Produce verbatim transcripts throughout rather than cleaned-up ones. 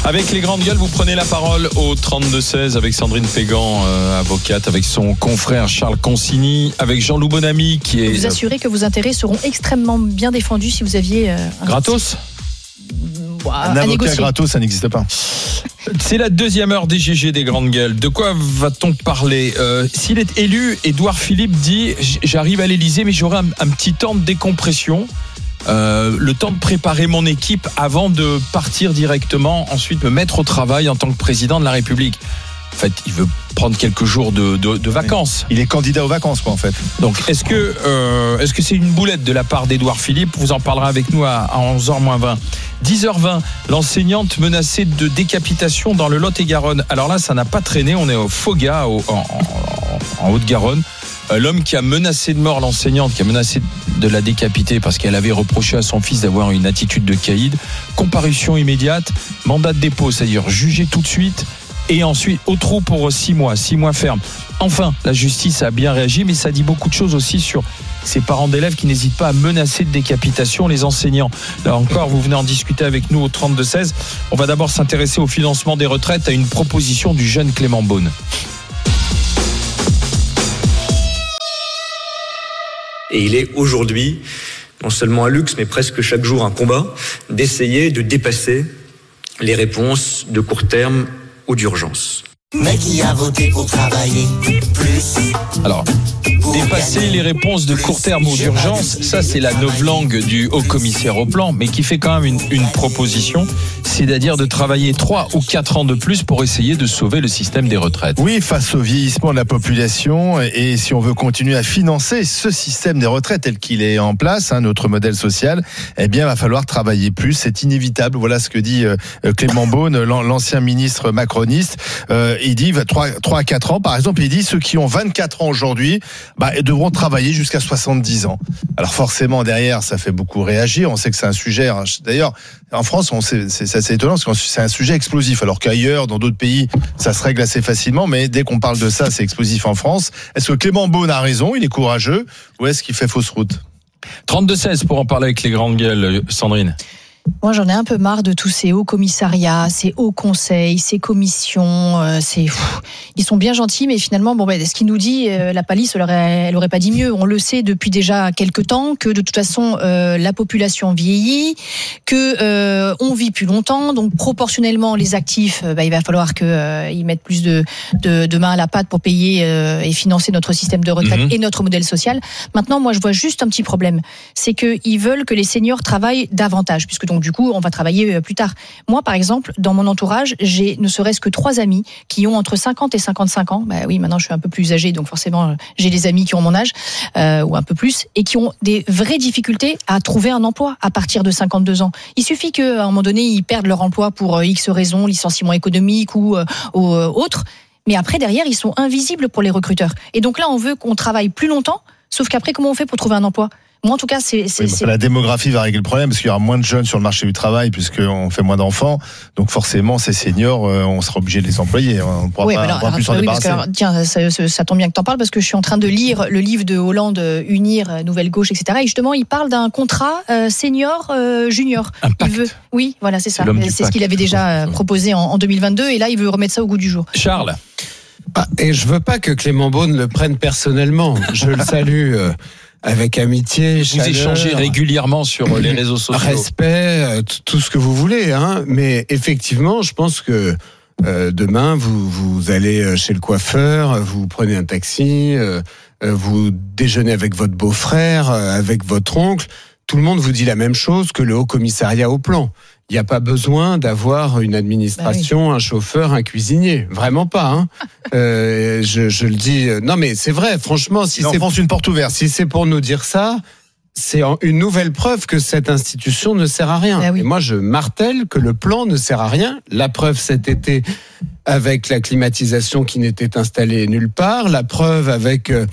Avec les grandes gueules, vous prenez la parole au trente-deux seize avec Sandrine Pégan, euh, avocate, avec son confrère Charles Consigny, avec Jean-Loup Bonamy qui est... Vous assurez que vos intérêts seront extrêmement bien défendus si vous aviez... Euh, un gratos un à avocat négocier. gratos, ça n'existe pas. C'est la deuxième heure des G G des grandes gueules. De quoi va-t-on parler ? euh, S'il est élu, Édouard Philippe dit « J'arrive à l'Élysée, mais j'aurai un, un petit temps de décompression. » Euh, le temps de préparer mon équipe avant de partir directement, ensuite me mettre au travail en tant que président de la République. En fait, il veut prendre quelques jours de, de, de vacances. Il est candidat aux vacances, quoi, en fait. Donc, est-ce que, euh, est-ce que c'est une boulette de la part d'Édouard Philippe ? Vous en parlerez avec nous à, à onze heures moins vingt. dix heures vingt, l'enseignante menacée de décapitation dans le Lot-et-Garonne. Alors là, ça n'a pas traîné, on est au Foga, au, en, en, en Haute-Garonne. L'homme qui a menacé de mort l'enseignante, qui a menacé de la décapiter parce qu'elle avait reproché à son fils d'avoir une attitude de caïd. Comparution immédiate, mandat de dépôt, c'est-à-dire jugé tout de suite et ensuite au trou pour six mois, six mois ferme. Enfin, la justice a bien réagi, mais ça dit beaucoup de choses aussi sur ces parents d'élèves qui n'hésitent pas à menacer de décapitation les enseignants. Là encore, vous venez en discuter avec nous au trente-deux seize. On va d'abord s'intéresser au financement des retraites à une proposition du jeune Clément Beaune. Et il est aujourd'hui, non seulement un luxe, mais presque chaque jour un combat, d'essayer de dépasser les réponses de court terme ou d'urgence. Mais qui a voté pour travailler plus? Alors, dépasser les réponses de court terme ou d'urgence, ça c'est la novlangue du haut-commissaire au plan, mais qui fait quand même une, une proposition, c'est-à-dire de travailler trois ou quatre ans de plus pour essayer de sauver le système des retraites. Oui, face au vieillissement de la population, et si on veut continuer à financer ce système des retraites tel qu'il est en place, hein, notre modèle social, eh bien, il va falloir travailler plus. C'est inévitable. Voilà ce que dit euh, Clément Beaune, l'ancien ministre macroniste. Euh, il dit trois à quatre ans, par exemple. Il dit ceux qui ont vingt-quatre ans aujourd'hui, bah, devront travailler jusqu'à soixante-dix ans. Alors forcément, derrière, ça fait beaucoup réagir. On sait que c'est un sujet. Hein, d'ailleurs, en France, on sait, c'est, c'est assez étonnant parce que c'est un sujet explosif. Alors qu'ailleurs, dans d'autres pays, ça se règle assez facilement. Mais dès qu'on parle de ça, c'est explosif en France. Est-ce que Clément Beaune a raison? Il est courageux, ou est-ce qu'il fait fausse route? trente-deux seize pour en parler avec les grandes gueules, Sandrine. Moi, j'en ai un peu marre de tous ces hauts commissariats, ces hauts conseils, ces commissions. Euh, c'est, pff, ils sont bien gentils, mais finalement, bon, ben, ce qu'il nous dit, euh, la police, elle aurait, elle aurait pas dit mieux. On le sait depuis déjà quelques temps que de toute façon, euh, la population vieillit, que euh, on vit plus longtemps, donc proportionnellement, les actifs, euh, ben, il va falloir que euh, ils mettent plus de, de, de main à la pâte pour payer euh, et financer notre système de retraite mmh. et notre modèle social. Maintenant, moi, je vois juste un petit problème, c'est que ils veulent que les seniors travaillent davantage, puisque donc, Donc, du coup, on va travailler plus tard. Moi, par exemple, dans mon entourage, j'ai ne serait-ce que trois amis qui ont entre cinquante et cinquante-cinq ans. Bah oui, maintenant, je suis un peu plus âgée, donc forcément, j'ai des amis qui ont mon âge, euh, ou un peu plus, et qui ont des vraies difficultés à trouver un emploi à partir de cinquante-deux ans. Il suffit qu'à un moment donné, ils perdent leur emploi pour X raisons, licenciement économique ou, euh, ou euh, autre. Mais après, derrière, ils sont invisibles pour les recruteurs. Et donc là, on veut qu'on travaille plus longtemps, sauf qu'après, comment on fait pour trouver un emploi ? Moi, en tout cas, c'est, c'est, oui, c'est... La démographie va régler le problème parce qu'il y aura moins de jeunes sur le marché du travail puisqu'on fait moins d'enfants. Donc forcément, ces seniors, on sera obligé de les employer. On ne pourra oui, pas, alors, on pourra plus alors, s'en oui, débarrasser. Parce que, tiens, ça, ça, ça tombe bien que tu en parles parce que je suis en train de lire le livre de Hollande, Unir, Nouvelle Gauche, et cetera. Et justement, il parle d'un contrat euh, senior euh, junior. Un pacte. Il veut, oui, voilà, c'est, c'est ça. C'est ce pacte. qu'il avait déjà euh, proposé en, en deux mille vingt-deux et là, il veut remettre ça au goût du jour. Charles. Ah, et je veux pas que Clément Beaune le prenne personnellement. Je le salue euh, avec amitié, Vous chaleur, échangez régulièrement sur les réseaux sociaux. Respect, tout ce que vous voulez. Hein. Mais effectivement, je pense que euh, demain, vous, vous allez chez le coiffeur, vous prenez un taxi, euh, vous déjeunez avec votre beau-frère, avec votre oncle. Tout le monde vous dit la même chose que le Haut-Commissariat au plan. Il n'y a pas besoin d'avoir une administration, bah oui. un chauffeur, un cuisinier. Vraiment pas. Hein. euh, je, je le dis. Non, mais c'est vrai. Franchement, si Il c'est enfonce une porte ouverte. Si c'est pour nous dire ça, c'est une nouvelle preuve que cette institution ne sert à rien. Bah oui. Et moi, je martèle que le plan ne sert à rien. La preuve cet été avec la climatisation qui n'était installée nulle part. La preuve avec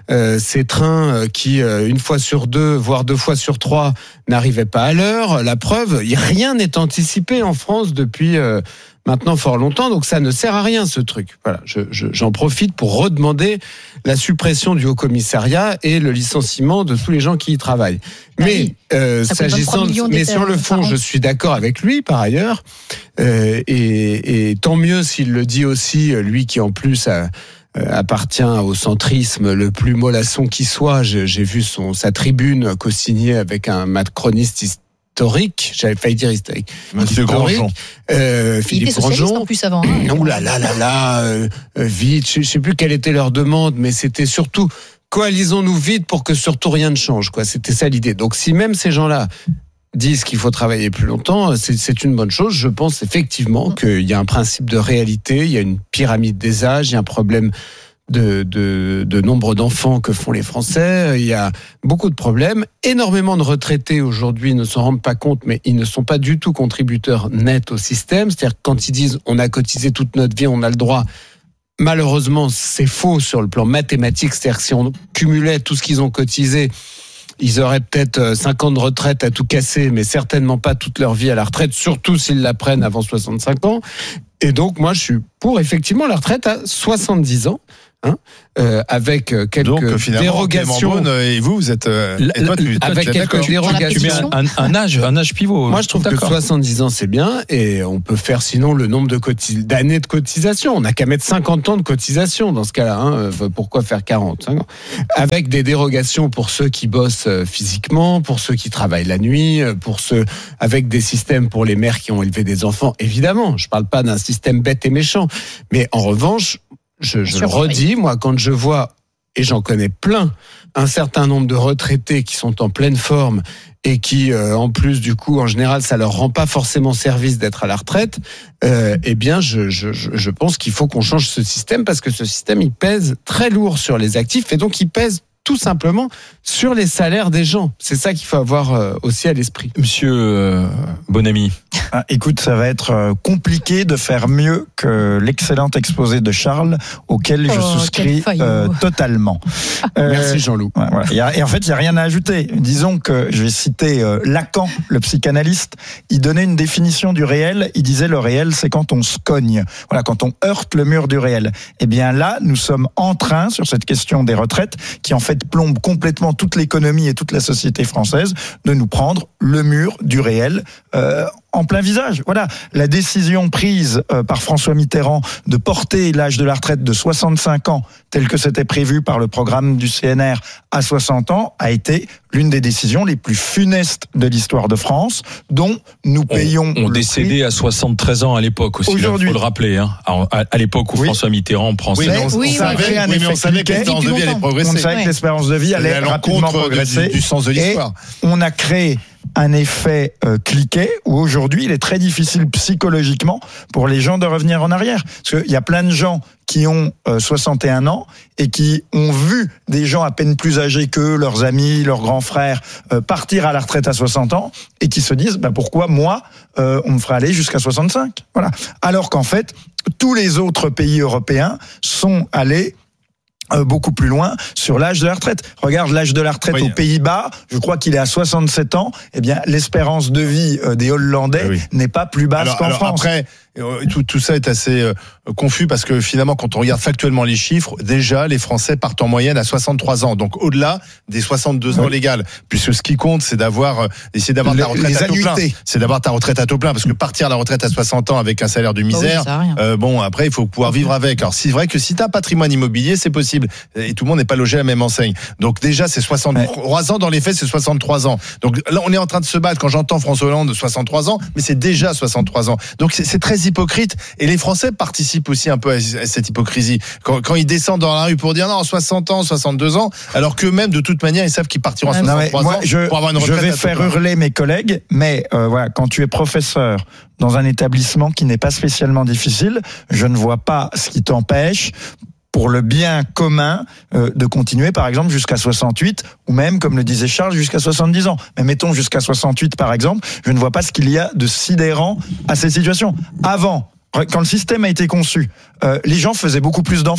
euh, ces trains qui, euh, une fois sur deux, voire deux fois sur trois, n'arrivaient pas à l'heure. La preuve, rien n'est anticipé en France depuis euh, maintenant fort longtemps, donc ça ne sert à rien ce truc. Voilà, je, je, j'en profite pour redemander la suppression du Haut Commissariat et le licenciement de tous les gens qui y travaillent. Ah mais oui, euh, s'agissant, de, mais sur le fond, je suis d'accord avec lui par ailleurs, euh, et, et tant mieux s'il le dit aussi, lui qui en plus a appartient au centrisme le plus mollasson qui soit. J'ai vu son, sa tribune co-signée avec un macroniste historique, j'avais failli dire historique. Monsieur Grandjean. Euh, Philippe Il était socialiste Grandjean. en plus avant. Hein. Ouh là là là là, euh, vite, je ne sais plus quelle était leur demande, mais c'était surtout coalisons-nous vite pour que surtout rien ne change, quoi. C'était ça l'idée. Donc si même ces gens-là disent qu'il faut travailler plus longtemps, c'est, c'est une bonne chose. Je pense effectivement qu'il y a un principe de réalité, il y a une pyramide des âges, il y a un problème de, de, de nombre d'enfants que font les Français, il y a beaucoup de problèmes. Énormément de retraités aujourd'hui ne s'en rendent pas compte, mais ils ne sont pas du tout contributeurs nets au système. C'est-à-dire que quand ils disent on a cotisé toute notre vie, on a le droit, malheureusement c'est faux sur le plan mathématique. C'est-à-dire que si on cumulait tout ce qu'ils ont cotisé, ils auraient peut-être cinq ans de retraite à tout casser, mais certainement pas toute leur vie à la retraite, surtout s'ils la prennent avant soixante-cinq ans. Et donc, moi, je suis pour effectivement la retraite à soixante-dix ans. Hein, euh, avec quelques donc, dérogations. Bonne, et vous, vous êtes euh, et toi, tu, avec quelques dérogations. Tu mets un, un, un âge, un âge pivot. Moi, je trouve d'accord. que soixante-dix ans, c'est bien, et on peut faire sinon le nombre de cotis, d'années de cotisation. On n'a qu'à mettre cinquante ans de cotisation dans ce cas-là. Hein. Pourquoi faire quarante ans? Avec des dérogations pour ceux qui bossent physiquement, pour ceux qui travaillent la nuit, pour ceux avec des systèmes pour les mères qui ont élevé des enfants. Évidemment, je parle pas d'un système bête et méchant, mais en revanche. Je, je le redis, moi, quand je vois, et j'en connais plein, un certain nombre de retraités qui sont en pleine forme et qui, euh, en plus, du coup, en général, ça leur rend pas forcément service d'être à la retraite, euh, eh bien, je, je, je pense qu'il faut qu'on change ce système parce que ce système, il pèse très lourd sur les actifs et donc il pèse tout simplement sur les salaires des gens. C'est ça qu'il faut avoir aussi à l'esprit. Monsieur euh, Bonamy. Ah, écoute, ça va être compliqué de faire mieux que l'excellent exposé de Charles, auquel oh, je souscris euh, totalement. Euh, Merci Jean-Loup. Ouais, voilà. et, et en fait, il n'y a rien à ajouter. Disons que, je vais citer euh, Lacan, le psychanalyste, il donnait une définition du réel, il disait le réel, c'est quand on se cogne, voilà, quand on heurte le mur du réel. Eh bien là, nous sommes en train, sur cette question des retraites, qui en fait plombe complètement toute l'économie et toute la société française, de nous prendre le mur du réel euh, en plein visage. Voilà, la décision prise euh, par François Mitterrand de porter l'âge de la retraite de soixante-cinq ans, tel que c'était prévu par le programme du C N R, à soixante ans, a été l'une des décisions les plus funestes de l'histoire de France, dont nous payons. On, on décédait à soixante-treize ans à l'époque aussi. Aujourd'hui, il faut le rappeler. Hein, à, à l'époque où oui. François Mitterrand prend oui, ses. On, oui, on savait, oui, mais on savait que l'espérance de vie allait progresser. On savait que l'espérance de vie allait rapidement progresser. Du, du sens de l'histoire. Et on a créé un effet euh, cliquet où aujourd'hui il est très difficile psychologiquement pour les gens de revenir en arrière. Parce qu'il y a plein de gens qui ont euh, soixante et un ans et qui ont vu des gens à peine plus âgés qu'eux, leurs amis, leurs grands frères, euh, partir à la retraite à soixante ans et qui se disent bah, pourquoi moi euh, on me ferait aller jusqu'à soixante-cinq. Voilà. Alors qu'en fait, tous les autres pays européens sont allés Euh, beaucoup plus loin sur l'âge de la retraite. Regarde l'âge de la retraite oui. aux Pays-Bas, je crois qu'il est à soixante-sept ans. Eh bien, l'espérance de vie des Hollandais oui. n'est pas plus basse alors, qu'en alors France. Après, tout, tout ça est assez euh, confus parce que finalement, quand on regarde factuellement les chiffres, déjà, les Français partent en moyenne à soixante-trois ans, donc au-delà des soixante-deux oui. ans légales. Puisque ce qui compte, c'est d'avoir, euh, essayer d'avoir les, ta retraite à taux plein. C'est d'avoir ta retraite à taux plein, parce que partir à la retraite à soixante ans avec un salaire de misère, oh oui, euh, bon, après, il faut pouvoir vivre avec. Alors, c'est vrai que si t'as un patrimoine immobilier, c'est possible. Et tout le monde n'est pas logé à la même enseigne. Donc déjà, c'est soixante-trois ouais. ans. Dans les faits, c'est soixante-trois ans. Donc là, on est en train de se battre. Quand j'entends François Hollande, soixante-trois ans, mais c'est déjà soixante-trois ans. Donc c'est, c'est très hypocrite. Et les Français participent aussi un peu à cette hypocrisie. Quand, quand ils descendent dans la rue pour dire non, soixante ans, soixante-deux ans, alors qu'eux-mêmes, de toute manière, ils savent qu'ils partiront à soixante-trois non, moi, ans je, pour avoir une retraite. Je vais faire hurler mes collègues, mais euh, voilà, quand tu es professeur dans un établissement qui n'est pas spécialement difficile, je ne vois pas ce qui t'empêche pour le bien commun, euh, de continuer, par exemple, jusqu'à soixante-huit, ou même, comme le disait Charles, jusqu'à soixante-dix ans. Mais mettons jusqu'à soixante-huit, par exemple, je ne vois pas ce qu'il y a de sidérant à ces situations. Avant, quand le système a été conçu, euh, les gens faisaient beaucoup plus d'enfants.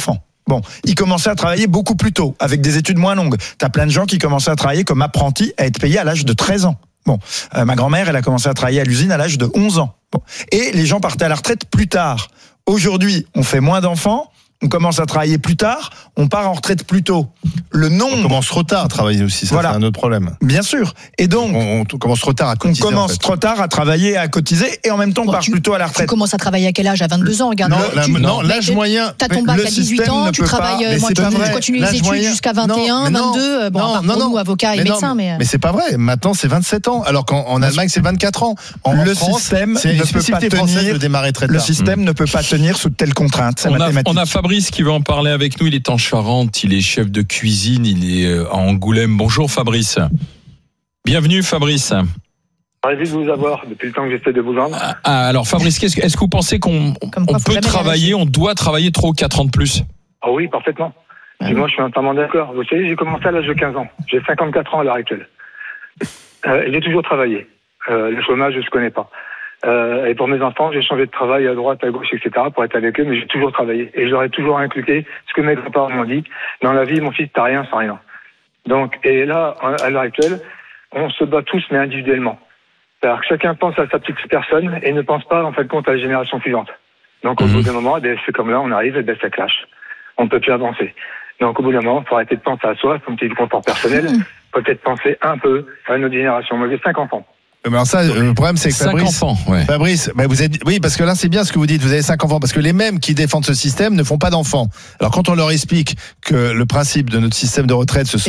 Bon, ils commençaient à travailler beaucoup plus tôt, avec des études moins longues. T'as plein de gens qui commençaient à travailler comme apprentis, à être payés à l'âge de treize ans. Bon, euh, ma grand-mère, elle a commencé à travailler à l'usine à l'âge de onze ans. Bon. Et les gens partaient à la retraite plus tard. Aujourd'hui, on fait moins d'enfants, on commence à travailler plus tard, on part en retraite plus tôt. Le nombre... On commence trop tard à travailler aussi, ça Voilà. c'est un autre problème. Bien sûr. Et donc, On, on commence trop tard à on cotiser. commence en fait. trop tard à travailler et à cotiser, et en même temps, on Bon, part tu- plus tôt à la Tu retraite. commences à travailler à quel âge? À vingt-deux ans, regarde. Non, Tu- la- tu- non, l'âge moyen. T'as ton mais bac le à dix-huit système ans, ne tu peut pas- travailles, mais moi, c'est tu pas vrai. continues les L'âge études moyen- jusqu'à non, vingt et un, mais non, vingt-deux. Bon, non, à part non, pour non. nous, avocats et Mais non, médecins, mais. Mais c'est pas vrai. Maintenant, c'est vingt-sept ans. Alors qu'en en Allemagne, c'est vingt-quatre ans. En Le France, système c'est ne une peut pas spécificité française tenir- de démarrer très Le tard. système ne peut pas tenir sous telle contrainte. C'est On a, mathématique. on a Fabrice qui veut en parler avec nous. Il est en Charente, il est chef de cuisine, il est euh, à Angoulême. Bonjour Fabrice. Bienvenue Fabrice. Ravi de vous avoir depuis le temps que j'essaie de vous joindre. Ah, alors Fabrice, qu'est-ce que- est-ce que vous pensez qu'on Comme quoi, on faut peut jamais travailler, on doit travailler trois ou quatre ans de plus? Ah oui, parfaitement. Ah Et moi, je suis entièrement d'accord. Vous savez, j'ai commencé à l'âge de quinze ans. J'ai cinquante-quatre ans à l'heure actuelle. Euh, et j'ai toujours travaillé. Euh, le chômage, je ne connais pas. Euh, et pour mes enfants, j'ai changé de travail à droite, à gauche, et cetera pour être avec eux, mais j'ai toujours travaillé. Et j'aurais toujours inculqué ce que mes grands-parents m'ont dit. Dans la vie, mon fils, t'as rien sans rien. Donc, et là, à l'heure actuelle, on se bat tous, mais individuellement. C'est-à-dire que chacun pense à sa petite personne et ne pense pas, en fait, compte à la génération suivante. Donc, au Mhm. bout d'un moment, ben, c'est comme là, on arrive, et ben, ça clash. On ne peut plus avancer. Donc, au bout d'un moment, il faut arrêter de penser à soi, son petit confort personnel. Peut-être penser un peu à notre génération. Moi, j'ai cinq enfants. Mais alors ça, le problème, c'est que Cinq Fabrice. enfants, ouais. Fabrice, bah vous êtes, oui, parce que là, c'est bien ce que vous dites. Vous avez cinq enfants, parce que les mêmes qui défendent ce système ne font pas d'enfants. Alors, quand on leur explique que le principe de notre système de retraite, ce